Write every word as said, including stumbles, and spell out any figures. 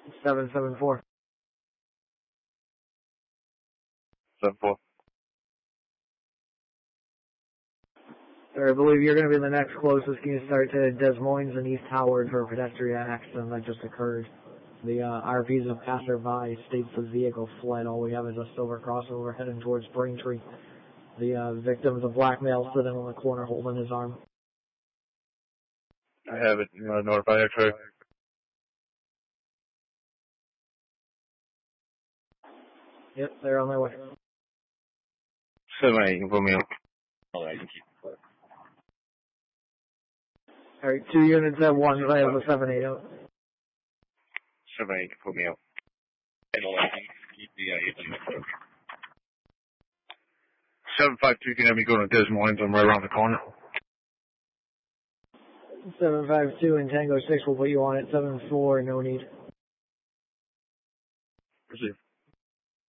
seven seven four. seven four. Sir, I believe you're going to be the next closest. Can you start to Des Moines and East Howard for a pedestrian accident that just occurred? The uh, R Ps of passerby states the vehicle fled. All we have is a silver crossover heading towards Braintree. The uh, victim is a black male sitting on the corner holding his arm. I have it. You want to notify X-ray? Yep, they're on their way. seven eight, you can put me up. Oh, I can keep it clear. Alright, two units at once. I have a seven eight out. seven eight, you can put me up. seven five two, you can have me go to Des Moines. I'm right around the corner. seven five two and Tango six will put you on at seven four, no need. Proceed.